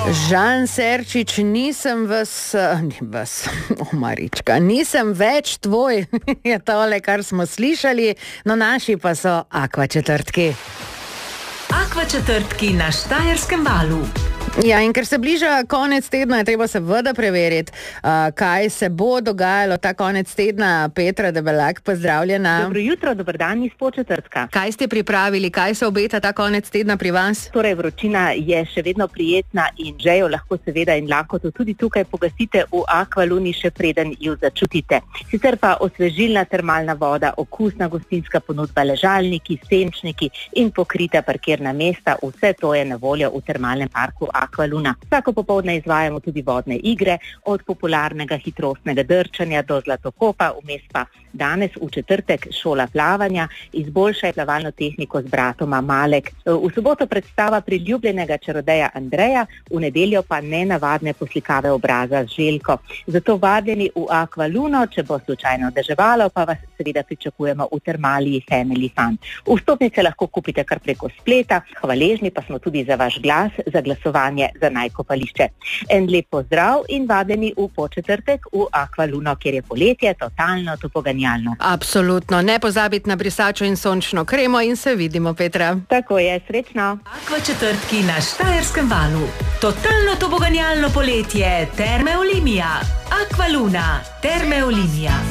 Žan Serčič, nisem Marička, nisem več tvoj, je tole, kar smo slišali, no naši pa so Aqua četrtki. Aqua četrtki na Štajerskem valu. Ja, in ker se bliža konec tedna, je treba seveda preveriti, kaj se bo dogajalo ta konec tedna. Petra Debelak, pozdravljena. Dobro jutro, dober dan iz Podčetrtka. Kaj ste pripravili, kaj se obeta ta konec tedna pri vas? Torej, vročina je še vedno prijetna in že jo lahko seveda in lakoto tudi tukaj pogasite v Aqualuni, še preden jo začutite. Sicer pa osvežilna termalna voda, okusna gostinska ponudba, ležalniki, senčniki in pokrita parkirna mesta, vse to je na voljo v termalnem parku Aqualuna. Vsako popoldne izvajamo tudi vodne igre, od popularnega hitrostnega drčanja do zlatokopa, vmes pa danes v četrtek šola plavanja, izboljšaj plavalno tehniko z bratoma Malek. V soboto predstava priljubljenega čarodeja Andreja, v nedeljo pa nenavadne poslikave obraza z Željko. Zato vabljeni v Aqualuno, če bo slučajno deževalo, pa vas seveda pričakujemo v termali Family Fun. Vstopnice lahko kupite kar preko spleta, hvaležni pa smo tudi za vaš glas, za glasovanje za najkopališče. En lep pozdrav in vabljeni v Podčetrtek v Aqualuno, kjer je poletje totalno topoganjalno. Absolutno, ne pozabiti na brisačo in sončno kremo in se vidimo, Petra. Tako je, srečno. Aqua četrtki na Štajerskem valu. Totalno topoganjalno poletje, Terme Olimia. Aqualuna, Terme Olimia.